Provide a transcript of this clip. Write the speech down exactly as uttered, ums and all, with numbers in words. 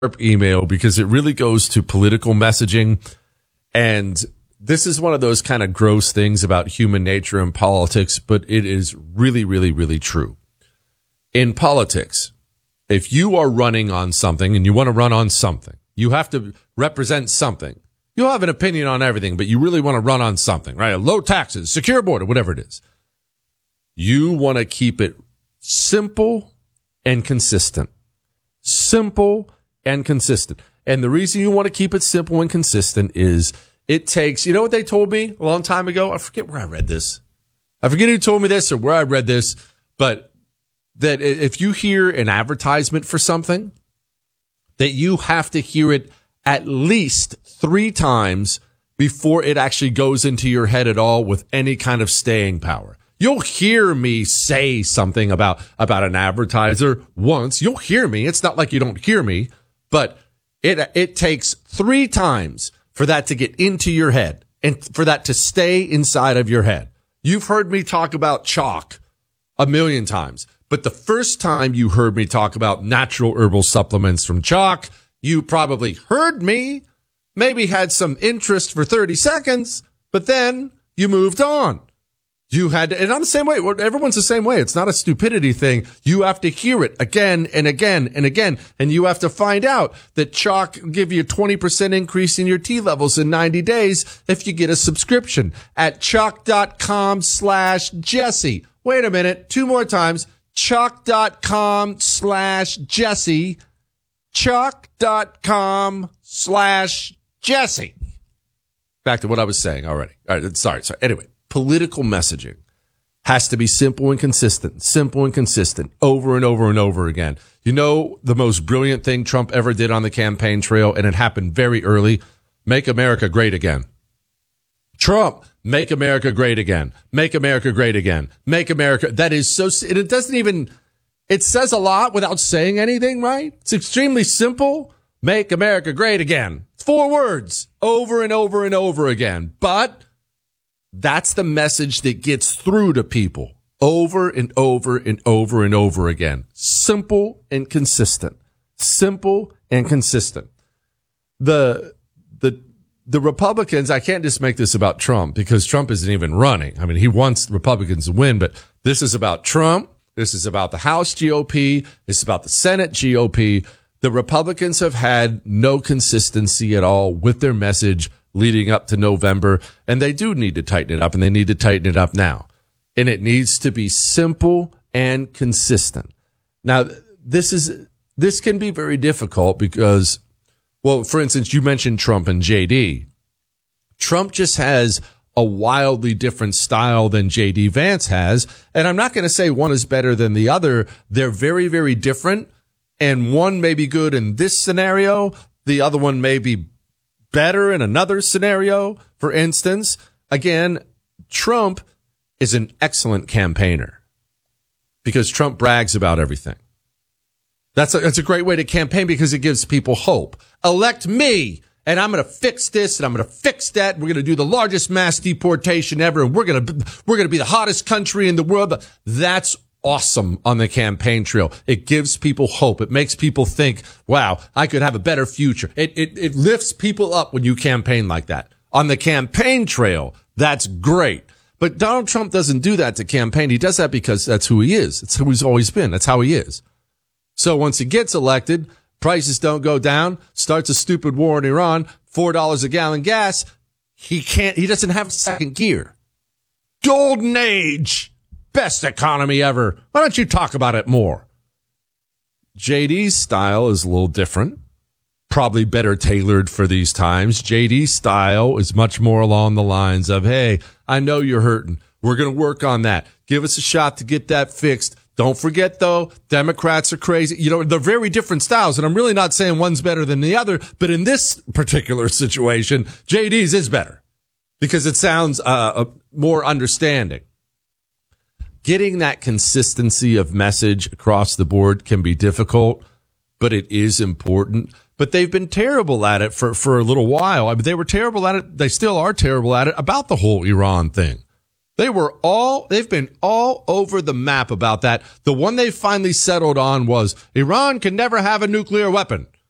email because it really goes to political messaging. And this is one of those kind of gross things about human nature and politics, but it is really, really, really true. In politics, if you are running on something and you want to run on something, you have to represent something. You'll have an opinion on everything, but you really want to run on something, right? Low taxes, secure border, whatever it is. You want to keep it simple and consistent. Simple and consistent. And the reason you want to keep it simple and consistent is it takes, you know what they told me a long time ago? I forget where I read this. I forget who told me this or where I read this, but that if you hear an advertisement for something, that you have to hear it at least three times before it actually goes into your head at all with any kind of staying power. You'll hear me say something about, about an advertiser once. You'll hear me. It's not like you don't hear me, but it, it takes three times for that to get into your head and for that to stay inside of your head. You've heard me talk about chalk a million times, but the first time you heard me talk about natural herbal supplements from chalk, you probably heard me, maybe had some interest for thirty seconds, but then you moved on. You had to, and I'm the same way. Everyone's the same way. It's not a stupidity thing. You have to hear it again and again and again. And you have to find out that chalk will give you a twenty percent increase in your T levels in ninety days if you get a subscription at chalk.com slash Jesse. Wait a minute. Two more times. Chalk.com slash Jesse. Chalk.com slash Jesse. Back to what I was saying already. All right. Sorry. Sorry. Anyway. Political messaging has to be simple and consistent, simple and consistent over and over and over again. You know, the most brilliant thing Trump ever did on the campaign trail, and it happened very early, make America great again. Trump, make America great again. Make America great again. Make America. That is so, it doesn't even, it says a lot without saying anything, right? It's extremely simple. Make America great again. It's four words over and over and over again. But that's the message that gets through to people over and over and over and over again. Simple and consistent. Simple and consistent. The, the, the Republicans, I can't just make this about Trump because Trump isn't even running. I mean, he wants Republicans to win, but this is about Trump. This is about the House G O P. This is about the Senate G O P. The Republicans have had no consistency at all with their message leading up to November, and they do need to tighten it up, and they need to tighten it up now. And it needs to be simple and consistent. Now, this is this can be very difficult because, well, for instance, you mentioned Trump and J D. Trump just has a wildly different style than J D Vance has, and I'm not going to say one is better than the other. They're very, very different, and one may be good in this scenario, the other one may be better in another scenario. For instance, again, Trump is an excellent campaigner because Trump brags about everything. That's a, that's a great way to campaign because it gives people hope. Elect me and I'm going to fix this and I'm going to fix that. We're going to do the largest mass deportation ever. And we're going to, we're going to be the hottest country in the world. That's awesome on the campaign trail. It gives people hope. It makes people think, wow, I could have a better future. It, it, it lifts people up when you campaign like that. On the campaign trail, that's great. But Donald Trump doesn't do that to campaign. He does that because that's who he is. It's who he's always been. That's how he is. So once he gets elected, prices don't go down, starts a stupid war in Iran, four dollars a gallon gas. He can't, he doesn't have second gear. Golden age. Best economy ever. Why don't you talk about it more? J D's style is a little different, probably better tailored for these times. J D's style is much more along the lines of, hey, I know you're hurting. We're going to work on that. Give us a shot to get that fixed. Don't forget, though, Democrats are crazy. You know, they're very different styles, and I'm really not saying one's better than the other, but in this particular situation, J D's is better because it sounds uh, more understanding. Getting that consistency of message across the board can be difficult, but it is important. But they've been terrible at it for, for a little while. I mean, they were terrible at it. They still are terrible at it about the whole Iran thing. They were all, they've been all over the map about that. The one they finally settled on was Iran can never have a nuclear weapon.